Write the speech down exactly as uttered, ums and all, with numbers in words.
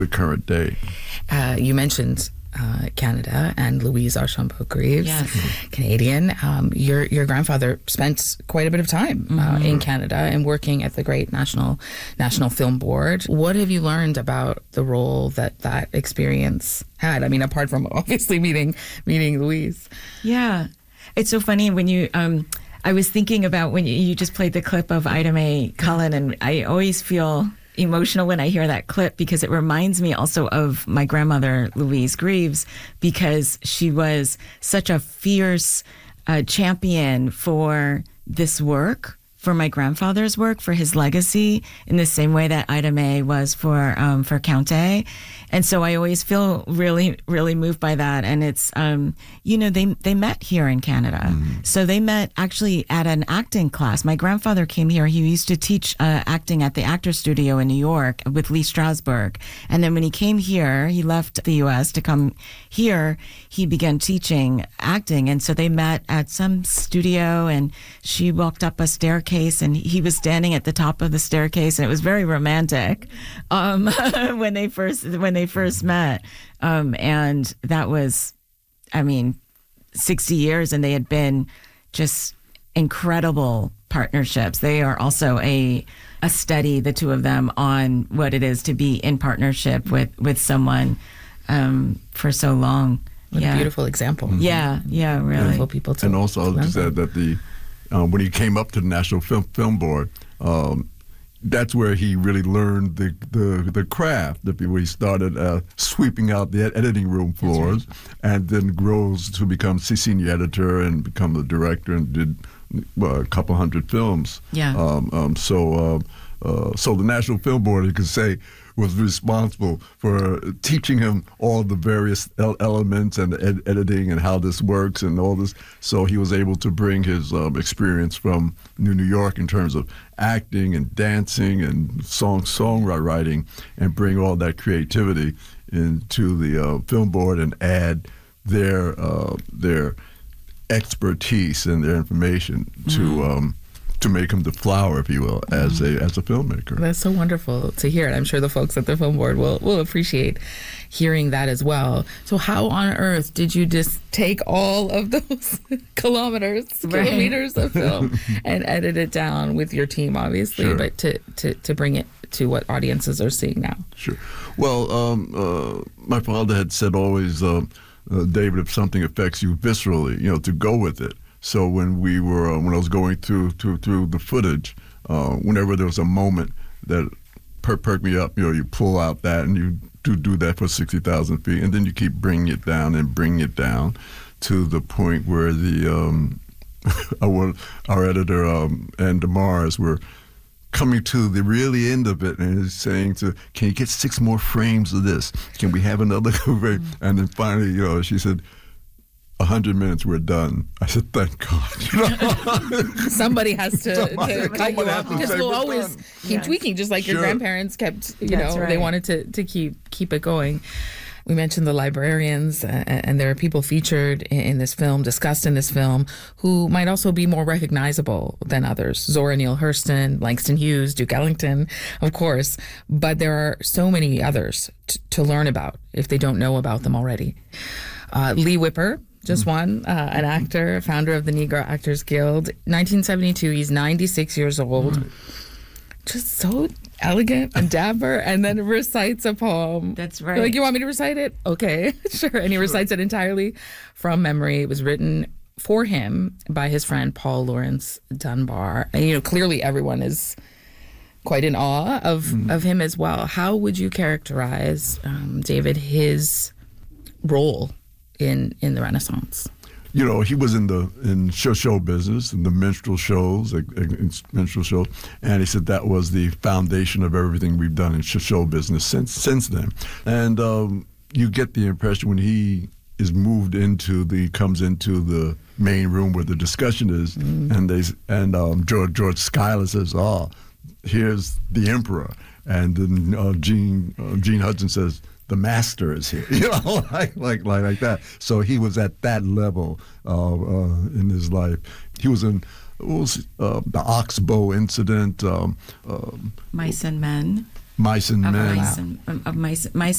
the current day. Uh, you mentioned uh, Canada and Louise Archambault-Greaves, yes. Canadian. Um, your your grandfather spent quite a bit of time mm-hmm. uh, in Canada and working at the great National National Film Board. What have you learned about the role that that experience had? I mean, apart from obviously meeting meeting Louise. Yeah, it's so funny when you. Um, I was thinking about when you, you just played the clip of Ida Mae Cullen, and I always feel emotional when I hear that clip because it reminds me also of my grandmother, Louise Greaves, because she was such a fierce uh, champion for this work, for my grandfather's work, for his legacy, in the same way that Ida Mae was for um, for Countee. And so I always feel really, really moved by that. And it's, um, you know, they they met here in Canada. Mm. So they met actually at an acting class. My grandfather came here. He used to teach uh, acting at the Actors Studio in New York with Lee Strasberg. And then when he came here, he left the U S to come here, he began teaching acting. And so they met at some studio, and she walked up a staircase, and he was standing at the top of the staircase, and it was very romantic um, when they first when they first met. Um, and that was, I mean, sixty years, and they had been just incredible partnerships. They are also a a study, the two of them, on what it is to be in partnership with, with someone um, for so long. What yeah. a beautiful example. Mm-hmm. Yeah, yeah, really. Beautiful people to And also, I'll learn just add that the um, when he came up to the National Film Film Board, um, that's where he really learned the the, the craft. The, where he started uh, sweeping out the ed- editing room floors, right. and then grows to become senior editor and become the director, and did well, a couple hundred films. Yeah. Um, um, so, uh, uh, so the National Film Board, you could say, was responsible for teaching him all the various el- elements and ed- editing and how this works and all this. So he was able to bring his um, experience from New New York in terms of acting and dancing and song songwriting, and bring all that creativity into the uh, film board and add their uh, their expertise and their information mm. to. Um, to make him the flower, if you will, as a as a filmmaker. That's so wonderful to hear it. I'm sure the folks at the Film Board will, will appreciate hearing that as well. So how on earth did you just take all of those kilometers, right. kilometers of film and edit it down with your team, obviously, sure. but to, to, to bring it to what audiences are seeing now? Sure. Well, um, uh, my father had said always, uh, uh, David, if something affects you viscerally, you know, to go with it. So when we were, uh, when I was going through through, through the footage, uh, whenever there was a moment that per- perked me up, you know, you pull out that and you do do that for sixty thousand feet, and then you keep bringing it down and bringing it down to the point where the um, our, our editor um, and DeMars were coming to the really end of it, and is saying to, can you get six more frames of this? Can we have another frame? And then finally, you know, she said, A hundred minutes, we're done. I said, thank God. Somebody has to, Somebody, to cut you off, because we'll always done. keep yes. tweaking, just like sure. your grandparents kept, you That's know, right. they wanted to, to keep keep it going. We mentioned the librarians, uh, and there are people featured in, in this film, discussed in this film, who might also be more recognizable than others. Zora Neale Hurston, Langston Hughes, Duke Ellington, of course. But there are so many others t- to learn about if they don't know about them already. Uh, Lee Whipper, just one, uh, an actor, founder of the Negro Actors Guild. nineteen seventy-two, he's ninety-six years old. Mm. Just so elegant and dapper, and then recites a poem. That's right. You're like, you want me to recite it? Okay, sure. And he sure. recites it entirely from memory. It was written for him by his friend Paul Laurence Dunbar. And, you know, clearly everyone is quite in awe of, mm. of him as well. How would you characterize, um, David, his role in in the Renaissance? You know, he was in the in show show business, in the minstrel shows, like, minstrel shows, and he said that was the foundation of everything we've done in show business since since then. And um, you get the impression when he is moved into the comes into the main room where the discussion is, mm. and they and um, George George Schuyler says, "Oh, here's the emperor," and then uh, Gene uh, Gene Hudson says, the master is here, you know, like like like, like that. So he was at that level uh, uh, in his life. He was in what was, uh, the Oxbow incident. Um, um, Mice and Men. Mice and Of Men. Mice and, of Mice, Mice